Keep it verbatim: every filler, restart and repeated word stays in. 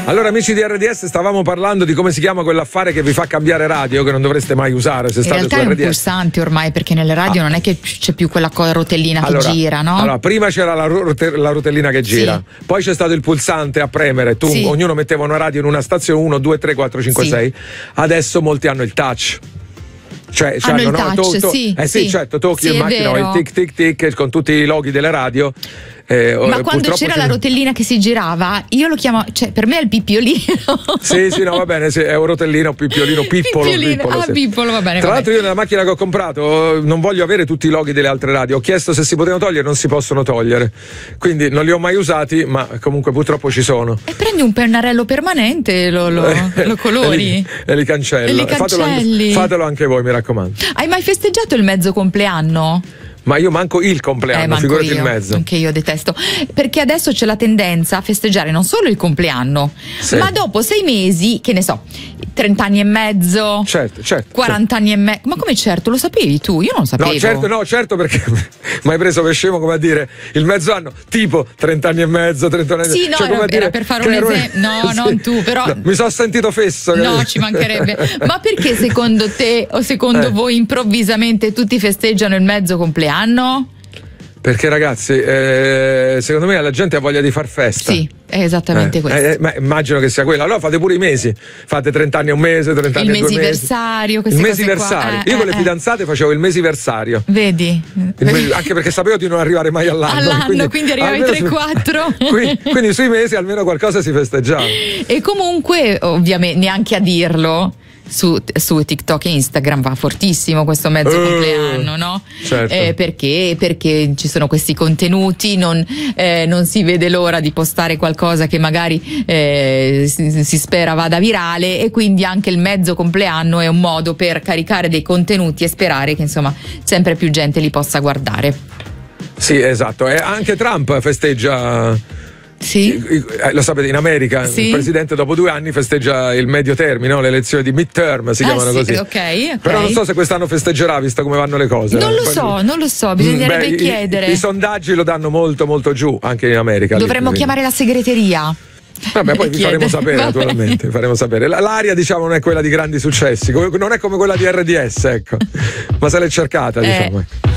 Allora, amici di R D S, stavamo parlando di come si chiama quell'affare che vi fa cambiare radio, che non dovreste mai usare se in state realtà su è un R D S. pulsante ormai, perché nelle radio ah. non è che c'è più quella co- rotellina allora, che gira, no? Allora, prima c'era la, rote- la rotellina che gira, sì. Poi c'è stato il pulsante a premere, tu, sì. Ognuno metteva una radio in una stazione uno, due, tre, quattro, cinque, sì. sei. Adesso molti hanno il touch. Cioè, hanno cioè, il no, touch, to- to- sì, eh sì, sì. certo, tocchi sì, in macchina, vero. il tic tic tic con tutti i loghi delle radio. Eh, Ma quando c'era c'è... la rotellina che si girava, io lo chiamo, cioè per me è il pippiolino. Sì, sì, no, va bene, sì, è un rotellino, pippiolino, pippolo. Pippiolino. Pippolo, ah, sì. pippolo, va bene. Tra va l'altro, bene. io nella macchina che ho comprato non voglio avere tutti i loghi delle altre radio. Ho chiesto se si potevano togliere, non si possono togliere. Quindi non li ho mai usati, ma comunque purtroppo ci sono. E prendi un pennarello permanente e lo, lo, lo colori. e, li, e li cancello. E li fatelo, anche, fatelo anche voi, mi raccomando. Hai mai festeggiato il mezzo compleanno? Ma io manco il compleanno, eh, figurati io, il mezzo. Anche io detesto. Perché adesso c'è la tendenza a festeggiare non solo il compleanno, sì. ma dopo sei mesi, che ne so, trenta anni e mezzo, certo, certo, quaranta certo. anni e mezzo. Ma come certo? Lo sapevi tu? Io non lo sapevo. No, certo, no, certo, perché mi hai preso per scemo, come a dire, il mezzo anno, tipo trenta anni e mezzo, trentuno anni. Sì, no, cioè, era, dire, era per fare un esempio. No, sì. non tu, però. No, mi sono sentito fesso. No, ci mancherebbe. Ma perché secondo te o secondo eh. voi improvvisamente tutti festeggiano il mezzo compleanno? Perché ragazzi, eh, secondo me la gente ha voglia di far festa. Sì, è esattamente eh, questo. Eh, ma immagino che sia quello. Allora fate pure i mesi. Fate trenta anni e un mese, trenta anni e due mesi. Il mesiversario, queste Il cose mesiversario. qua. Io eh, con le eh. fidanzate facevo il mesiversario. Vedi? Mes- anche perché sapevo di non arrivare mai all'anno. All'anno, quindi, quindi arrivavi tre quattro. Quindi, quindi sui mesi almeno qualcosa si festeggiava. E comunque, ovviamente, neanche a dirlo, Su, su TikTok e Instagram va fortissimo questo mezzo uh, compleanno, no? Certo. Eh, perché? Perché ci sono questi contenuti, non, eh, non si vede l'ora di postare qualcosa che magari eh, si, si spera vada virale, e quindi anche il mezzo compleanno è un modo per caricare dei contenuti e sperare che insomma sempre più gente li possa guardare. Sì, esatto. E anche Trump festeggia. Sì. Eh, lo sapete, in America sì. il presidente dopo due anni festeggia il medio termine, no? Le elezioni di midterm si ah, chiamano sì. così. Okay, ok. Però non so se quest'anno festeggerà, visto come vanno le cose. Non eh. lo Poi, so, non lo so, bisognerebbe beh, chiedere. I, I sondaggi lo danno molto molto giù anche in America. Dovremmo lì, chiamare la segreteria. Vabbè, poi vi faremo sapere, Vabbè. naturalmente. Faremo sapere. L'aria, diciamo, non è quella di grandi successi, non è come quella di R D S, ecco. Ma se l'è cercata, eh. diciamo.